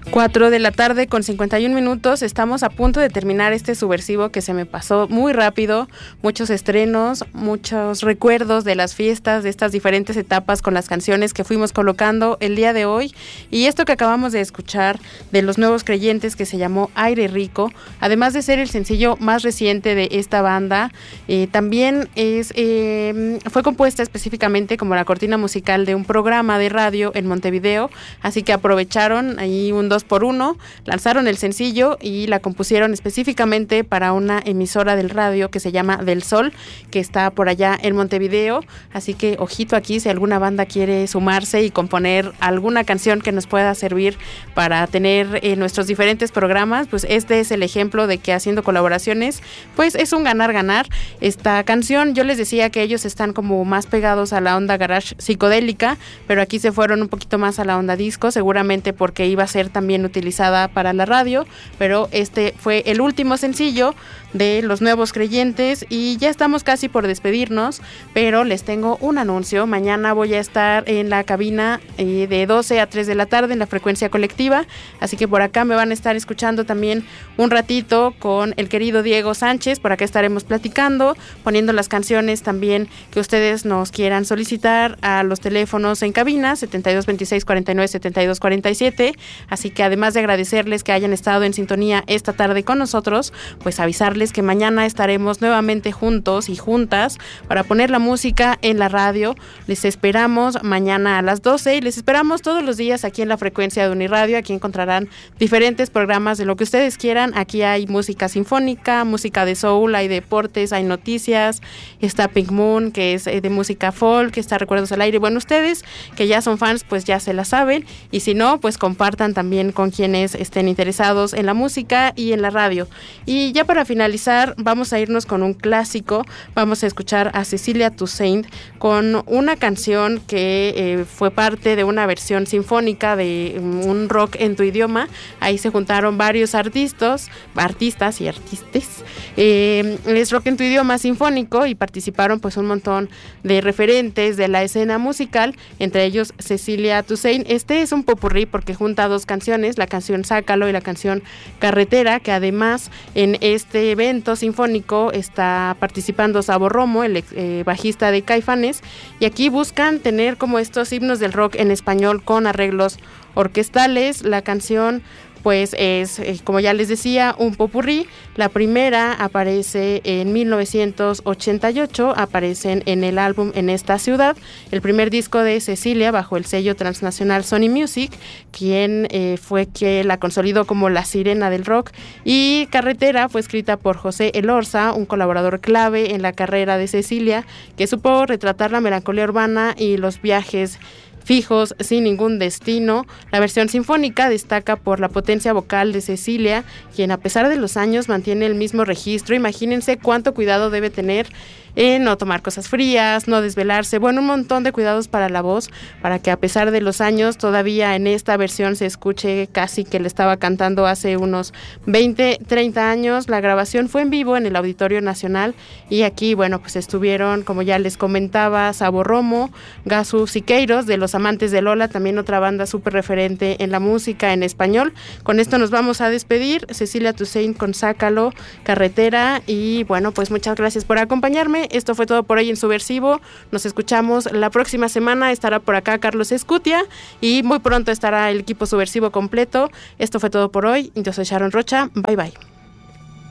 4 de la tarde con 51 minutos, estamos a punto de terminar este subversivo que se me pasó muy rápido, muchos estrenos, muchos recuerdos de las fiestas, de estas diferentes etapas con las canciones que fuimos colocando el día de hoy, y esto que acabamos de escuchar de Los Nuevos Creyentes, que se llamó Aire Rico, además de ser el sencillo más reciente de esta banda, también fue compuesta específicamente como la cortina musical de un programa de radio en Montevideo, así que aprovecharon ahí un 2x1, lanzaron el sencillo y la compusieron específicamente para una emisora del radio que se llama Del Sol, que está por allá en Montevideo, así que ojito aquí si alguna banda quiere sumarse y componer alguna canción que nos pueda servir para tener nuestros diferentes programas, pues este es el ejemplo de que haciendo colaboraciones, pues es un ganar-ganar. Esta canción, yo les decía que ellos están como más pegados a la onda garage psicodélica, pero aquí se fueron un poquito más a la onda disco, seguramente porque iba a ser también utilizada para la radio, pero este fue el último sencillo de Los Nuevos Creyentes y ya estamos casi por despedirnos, pero les tengo un anuncio. Mañana voy a estar en la cabina de 12 a 3 de la tarde en la frecuencia colectiva, así que por acá me van a estar escuchando también un ratito con el querido Diego Sánchez. Por acá estaremos platicando, poniendo las canciones también que ustedes nos quieran solicitar a los teléfonos en cabina 72 26 49 72 47, así que además de agradecerles que hayan estado en sintonía esta tarde con nosotros, pues avisarles que mañana estaremos nuevamente juntos y juntas para poner la música en la radio. Les esperamos mañana a las 12 y les esperamos todos los días aquí en la frecuencia de Uniradio. Aquí encontrarán diferentes programas de lo que ustedes quieran. Aquí hay música sinfónica, música de soul, hay deportes, hay noticias, está Pink Moon, que es de música folk, está Recuerdos al Aire. Bueno, ustedes que ya son fans, pues ya se la saben, y si no, pues compartan también con quienes estén interesados en la música y en la radio. Y ya para finalizar, vamos a irnos con un clásico. Vamos a escuchar a Cecilia Toussaint con una canción que fue parte de una versión sinfónica de un rock en tu idioma. Ahí se juntaron varios artistas y artistas. Es rock en tu idioma sinfónico y participaron pues un montón de referentes de la escena musical, entre ellos Cecilia Toussaint. Este es un popurrí porque junta dos canciones, la canción Sácalo y la canción Carretera, que además en este evento sinfónico está participando Sabo Romo, el bajista de Caifanes, y aquí buscan tener como estos himnos del rock en español con arreglos orquestales. La canción pues es, como ya les decía, un popurrí. La primera aparece en 1988, aparecen en el álbum En esta ciudad, el primer disco de Cecilia bajo el sello transnacional Sony Music, quien fue que la consolidó como la sirena del rock. Y Carretera fue escrita por José Elorza, un colaborador clave en la carrera de Cecilia, que supo retratar la melancolía urbana y los viajes fijos sin ningún destino. La versión sinfónica destaca por la potencia vocal de Cecilia, quien a pesar de los años mantiene el mismo registro. Imagínense cuánto cuidado debe tener en no tomar cosas frías, no desvelarse, bueno, un montón de cuidados para la voz, para que a pesar de los años todavía en esta versión se escuche casi que le estaba cantando hace unos 20, 30 años. La grabación fue en vivo en el Auditorio Nacional y aquí, bueno, pues estuvieron, como ya les comentaba, Sabo Romo, Gasu Siqueiros de Los Amantes de Lola, también otra banda súper referente en la música en español. Con esto nos vamos a despedir. Cecilia Toussaint con Sácalo, Carretera, y bueno, pues muchas gracias por acompañarme. Esto fue todo por hoy en Subversivo. Nos escuchamos la próxima semana. Estará por acá Carlos Escutia y muy pronto estará el equipo Subversivo completo. Esto fue todo por hoy. Yo soy Sharon Rocha. Bye bye.